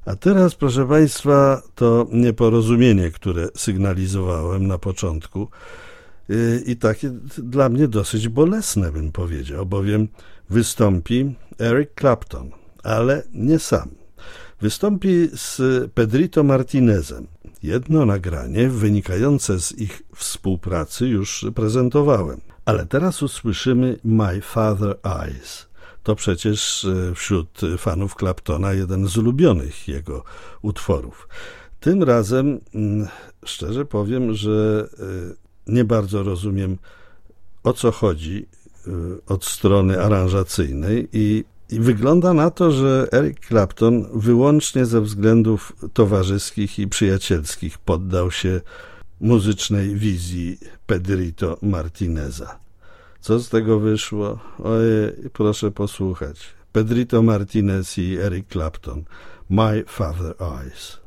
A teraz, proszę Państwa, to nieporozumienie, które sygnalizowałem na początku i takie dla mnie dosyć bolesne, bym powiedział, bowiem wystąpi Eric Clapton, ale nie sam. Wystąpi z Pedrito Martinezem. Jedno nagranie wynikające z ich współpracy już prezentowałem, ale teraz usłyszymy My Father Eyes. To przecież wśród fanów Claptona jeden z ulubionych jego utworów. Tym razem szczerze powiem, że nie bardzo rozumiem, o co chodzi od strony aranżacyjnej i wygląda na to, że Eric Clapton wyłącznie ze względów towarzyskich i przyjacielskich poddał się muzycznej wizji Pedrito Martineza. Co z tego wyszło? Ojej, proszę posłuchać. Pedrito Martinez i Eric Clapton. My Father Eyes.